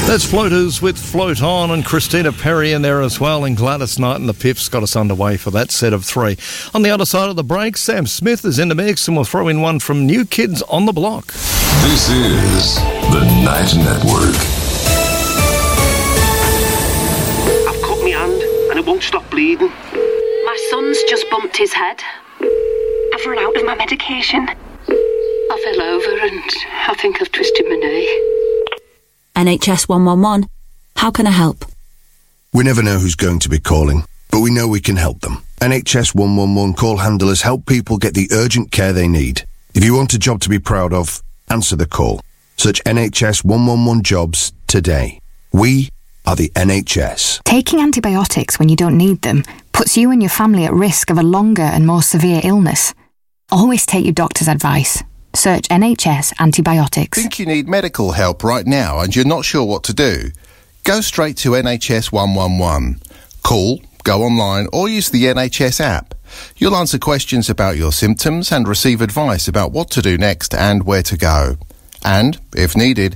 There's Floaters with Float On and Christina Perry in there as well, and Gladys Knight and the Piffs got us underway for that set of three. On the other side of the break, Sam Smith is in the mix, and we'll throw in one from New Kids on the Block. This is the Night Network. I've cut my hand and it won't stop bleeding. My son's just bumped his head. I've run out of my medication. I fell over and I think I've twisted my knee. NHS 111. How can I help? We never know who's going to be calling, but we know we can help them. NHS 111 call handlers help people get the urgent care they need. If you want a job to be proud of, answer the call. Search NHS 111 jobs today. We are the NHS. Taking antibiotics when you don't need them puts you and your family at risk of a longer and more severe illness. Always take your doctor's advice. Search NHS antibiotics. Think you need medical help right now and you're not sure what to do? Go straight to NHS 111. Call, go online or use the NHS app. You'll answer questions about your symptoms and receive advice about what to do next and where to go. And, if needed,